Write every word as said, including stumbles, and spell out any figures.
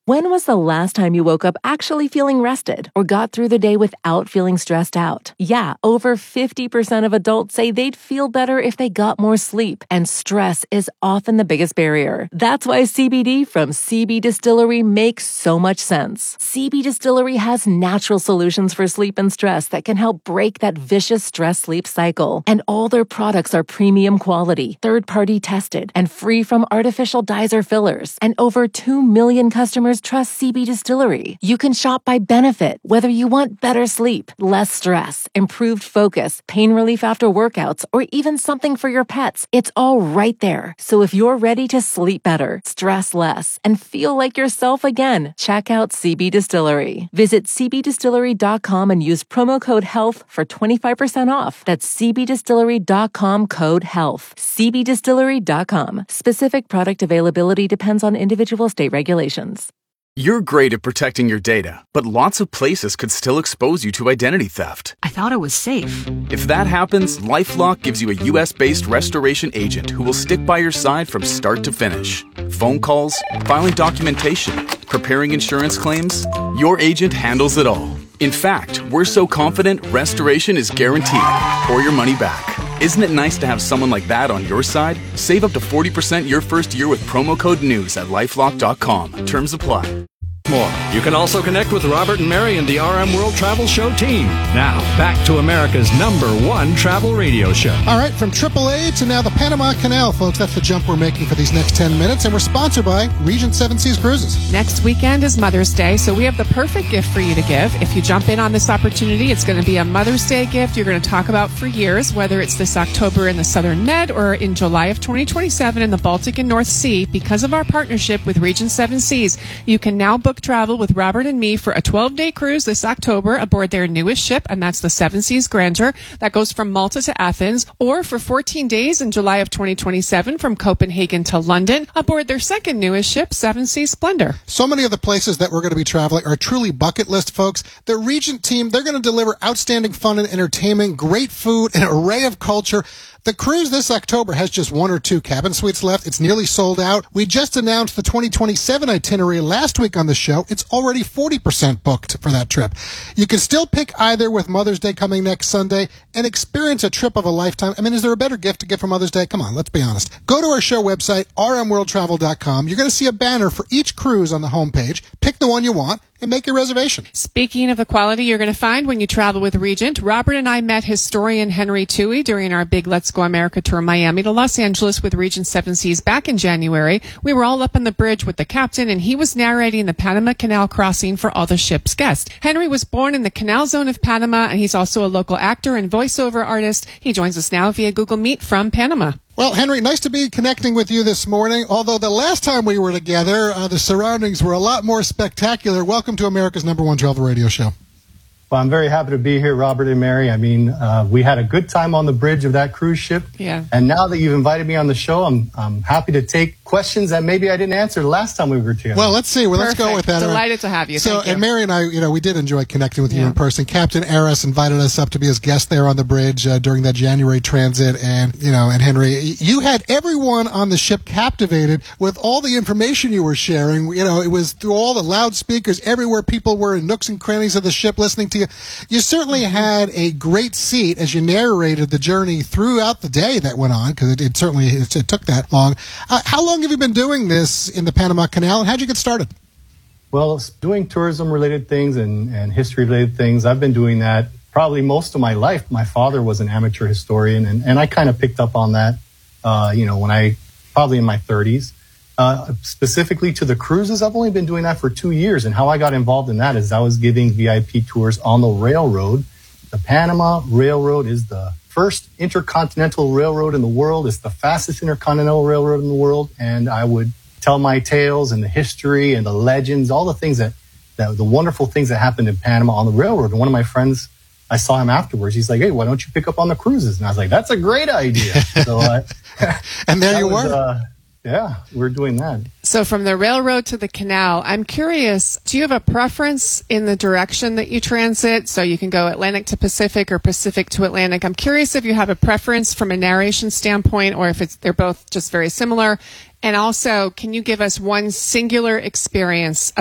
When was the last time you woke up actually feeling rested or got through the day without feeling stressed out? Yeah, over fifty percent of adults say they'd feel better if they got more sleep, and stress is often the biggest barrier. That's why C B D from C B Distillery makes so much sense. C B Distillery has natural solutions for sleep and stress that can help break that vicious stress-sleep cycle. And all their products are premium quality, third-party tested, and free from artificial dyes or fillers. And over two million customers trust C B Distillery. You can shop by benefit, whether you want better sleep, less stress, improved focus, pain relief after workouts, or even something for your pets. It's all right there. So if you're ready to sleep better, stress less, and feel like yourself again, check out C B Distillery. Visit c b distillery dot com and use promo code HEALTH for twenty-five percent off. That's c b distillery dot com code HEALTH. c b distillery dot com. Specific product availability depends on individual state regulations. You're great at protecting your data, but lots of places could still expose you to identity theft. I thought it was safe. If that happens, LifeLock gives you a U S-based restoration agent who will stick by your side from start to finish. Phone calls, filing documentation, preparing insurance claims, your agent handles it all. In fact, we're so confident restoration is guaranteed or your money back. Isn't it nice to have someone like that on your side? Save up to forty percent your first year with promo code NEWS at lifelock dot com. Terms apply. More. You can also connect with Robert and Mary and the R M World Travel Show team. Now, back to America's number one travel radio show. All right, from triple A to now the Panama Canal, folks. That's the jump we're making for these next ten minutes, and we're sponsored by Regent Seven Seas Cruises. Next weekend is Mother's Day, so we have the perfect gift for you to give. If you jump in on this opportunity, it's going to be a Mother's Day gift you're going to talk about for years, whether it's this October in the Southern Med or in July of twenty twenty-seven in the Baltic and North Sea. Because of our partnership with Regent Seven Seas, you can now book travel with Robert and me for a twelve-day cruise this October aboard their newest ship, and that's the Seven Seas Grandeur. That goes from Malta to Athens, or for fourteen days in July of twenty twenty-seven from Copenhagen to London aboard their second newest ship, Seven Seas Splendor. So many of the places that we're going to be traveling are truly bucket list, folks. The Regent team, they're going to deliver outstanding fun and entertainment, great food, an array of culture. The cruise this October has just one or two cabin suites left. It's nearly sold out. We just announced the twenty twenty-seven itinerary last week on the show. It's already forty percent booked for that trip. You can still pick either with Mother's Day coming next Sunday and experience a trip of a lifetime. I mean, is there a better gift to get for Mother's Day? Come on, let's be honest. Go to our show website, r m world travel dot com. You're going to see a banner for each cruise on the homepage. Pick the one you want and make your reservation. Speaking of the quality you're going to find when you travel with Regent, Robert and I met historian Henry Toohey during our big Let's Go America tour Miami to Los Angeles with Regent Seven Seas back in January. We were all up on the bridge with the captain, and he was narrating the Panama Canal crossing for all the ship's guests. Henry was born in the Canal Zone of Panama, and he's also a local actor and voiceover artist. He joins us now via Google Meet from Panama. Well, Henry, nice to be connecting with you this morning. Although the last time we were together, uh, the surroundings were a lot more spectacular. Welcome to America's number one travel radio show. Well, I'm very happy to be here, Robert and Mary. I mean, uh, we had a good time on the bridge of that cruise ship. Yeah. And now that you've invited me on the show, I'm I'm happy to take questions that maybe I didn't answer the last time we were together. Well, let's see. Well, let's Perfect. go with that. Delighted to have you. So, Thank you. and Mary and I, you know, we did enjoy connecting with you Yeah. in person. Captain Aris invited us up to be his guest there on the bridge uh, during that January transit. And, you know, and Henry, you had everyone on the ship captivated with all the information you were sharing. You know, it was through all the loudspeakers everywhere. People were in nooks and crannies of the ship listening to you. You certainly had a great seat as you narrated the journey throughout the day that went on, because it, it certainly it, it took that long. Uh, how long have you been doing this in the Panama Canal, and how'd you get started? Well, doing tourism-related things and, and history-related things, I've been doing that probably most of my life. My father was an amateur historian, and, and I kind of picked up on that, uh, you know, when I, probably in my thirties. Uh, specifically to the cruises, I've only been doing that for two years. And how I got involved in that is I was giving V I P tours on the railroad. The Panama Railroad is the first intercontinental railroad in the world. It's the fastest intercontinental railroad in the world. And I would tell my tales and the history and the legends, all the things that, that the wonderful things that happened in Panama on the railroad. And one of my friends, I saw him afterwards. He's like, hey, why don't you pick up on the cruises? And I was like, that's a great idea. So, uh, and there you was, were. Uh, Yeah, we're doing that. So from the railroad to the canal, I'm curious, do you have a preference in the direction that you transit? So you can go Atlantic to Pacific or Pacific to Atlantic. I'm curious if you have a preference from a narration standpoint, or if it's they're both just very similar. And also, can you give us one singular experience